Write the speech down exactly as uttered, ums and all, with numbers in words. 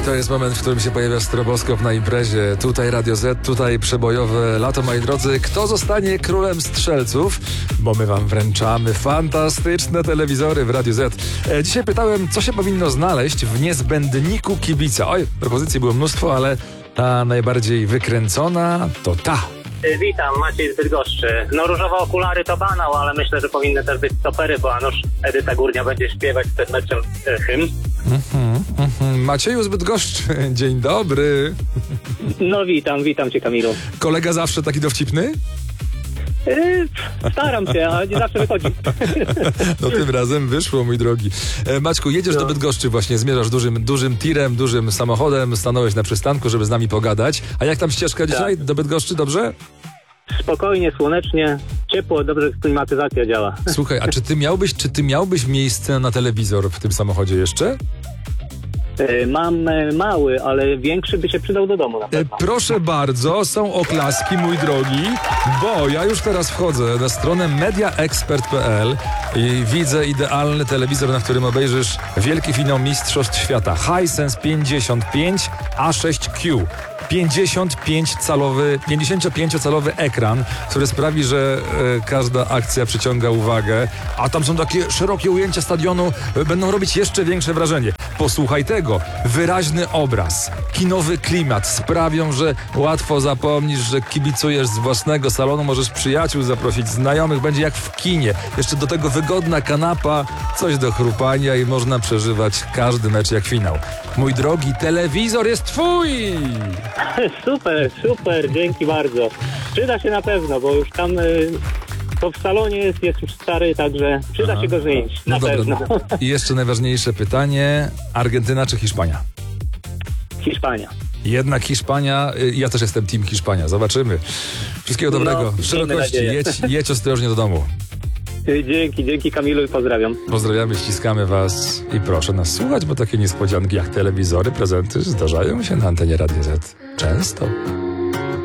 to jest moment, w którym się pojawia stroboskop na imprezie. Tutaj Radio Z, tutaj przebojowe lato, moi drodzy. Kto zostanie królem strzelców? Bo my wam wręczamy fantastyczne telewizory w Radiu Z. E, dzisiaj pytałem, co się powinno znaleźć w niezbędniku kibica. Oj, propozycji było mnóstwo, ale ta najbardziej wykręcona to ta. Witam, Maciej z Bydgoszczy. No różowe okulary to banał, ale myślę, że powinny też być stopery, bo Anusz Edyta Górnia będzie śpiewać przed meczem e, hymn. Mm-hmm, mm-hmm. Macieju z Bydgoszczy, dzień dobry. No witam, witam cię, Kamilu. Kolega zawsze taki dowcipny? Yy, staram się, ale nie zawsze wychodzi. No tym razem wyszło, mój drogi. E, Maćku, jedziesz no. do Bydgoszczy właśnie, zmierzasz dużym, dużym tirem, dużym samochodem, stanąłeś na przystanku, żeby z nami pogadać. A jak tam ścieżka dzisiaj do Bydgoszczy, dobrze? Spokojnie, słonecznie, ciepło, dobrze klimatyzacja działa. Słuchaj, a czy ty miałbyś, czy ty miałbyś miejsce na telewizor w tym samochodzie jeszcze? Yy, mam e, mały, ale większy by się przydał do domu na pewno. E, proszę bardzo, są oklaski, mój drogi, bo ja już teraz wchodzę na stronę media expert kropka p l i widzę idealny telewizor, na którym obejrzysz wielki finał Mistrzostw Świata. Hisense pięćdziesiąt pięć A sześć Q. pięćdziesiąt pięć calowy, pięćdziesięciopięciocalowy ekran, który sprawi, że e, każda akcja przyciąga uwagę, a tam są takie szerokie ujęcia stadionu, e, będą robić jeszcze większe wrażenie. Posłuchaj tego, wyraźny obraz, kinowy klimat sprawią, że łatwo zapomnisz, że kibicujesz z własnego salonu, możesz przyjaciół zaprosić, znajomych, będzie jak w kinie. Jeszcze do tego wygodna kanapa, coś do chrupania i można przeżywać każdy mecz jak finał. Mój drogi, telewizor jest twój! Super, super, dzięki bardzo. Przyda się na pewno, bo już tam y, to w salonie jest, jest już stary, także przyda Aha. się go zmienić. Na no pewno. Dobra. I jeszcze najważniejsze pytanie, Argentyna czy Hiszpania? Hiszpania. Jednak Hiszpania, ja też jestem team Hiszpania, zobaczymy. Wszystkiego dobrego, no, szerokości, jedź, jedź ostrożnie do domu. Dzięki, dzięki Kamilu i pozdrawiam. Pozdrawiamy, ściskamy was i proszę nas słuchać, bo takie niespodzianki jak telewizory, prezenty zdarzają się na antenie Radia Z często.